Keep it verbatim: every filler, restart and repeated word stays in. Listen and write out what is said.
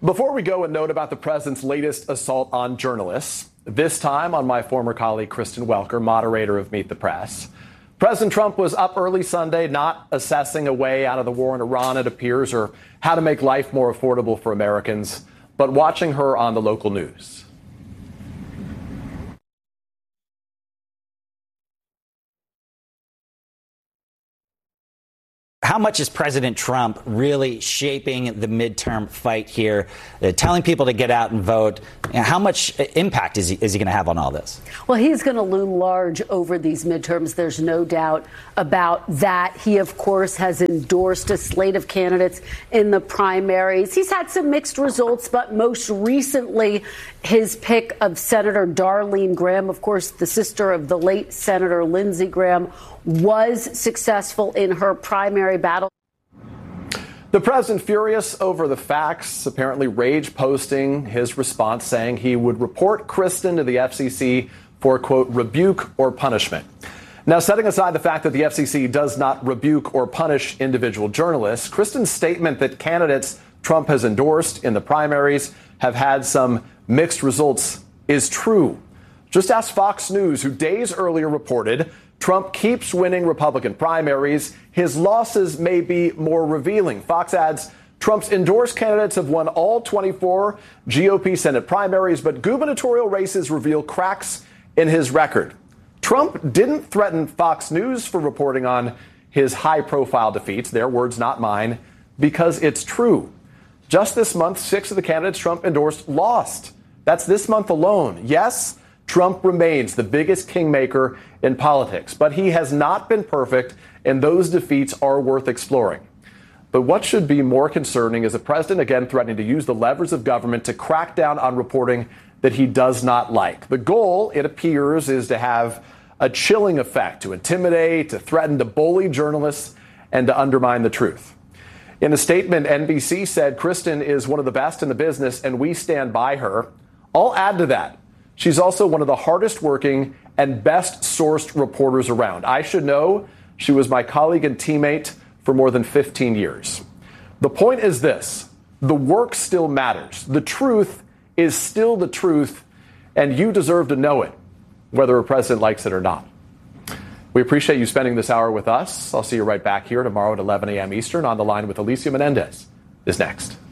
Before we go, a note about the president's latest assault on journalists, this time on my former colleague Kristen Welker, moderator of Meet the Press. President Trump was up early Sunday, not assessing a way out of the war in Iran, it appears, or how to make life more affordable for Americans, but watching her on the local news. How much is President Trump really shaping the midterm fight here, uh, telling people to get out and vote? How much impact is he, is he going to have on all this? Well, he's going to loom large over these midterms. There's no doubt about that. He, of course, has endorsed a slate of candidates in the primaries. He's had some mixed results, but most recently, his pick of Senator Darlene Graham, of course, the sister of the late Senator Lindsey Graham, was successful in her primary battle. The president furious over the facts, apparently rage posting his response saying he would report Kristen to the F C C for, quote, rebuke or punishment. Now, setting aside the fact that the F C C does not rebuke or punish individual journalists, Kristen's statement that candidates Trump has endorsed in the primaries have had some mixed results is true. Just ask Fox News, who days earlier reported Trump keeps winning Republican primaries. His losses may be more revealing. Fox adds Trump's endorsed candidates have won all twenty-four G O P Senate primaries, but gubernatorial races reveal cracks in his record. Trump didn't threaten Fox News for reporting on his high-profile defeats, their words, not mine, because it's true. Just this month, six of the candidates Trump endorsed lost. That's this month alone. Yes, Trump remains the biggest kingmaker in politics, but he has not been perfect, and those defeats are worth exploring. But what should be more concerning is the president again threatening to use the levers of government to crack down on reporting that he does not like. The goal, it appears, is to have a chilling effect, to intimidate, to threaten to bully journalists, and to undermine the truth. In a statement, N B C said Kristen is one of the best in the business, and we stand by her. I'll add to that. She's also one of the hardest working and best sourced reporters around. I should know she was my colleague and teammate for more than fifteen years. The point is this: the work still matters. The truth is still the truth, and you deserve to know it, whether a president likes it or not. We appreciate you spending this hour with us. I'll see you right back here tomorrow at eleven a.m. Eastern. On the Line with Alicia Menendez is next.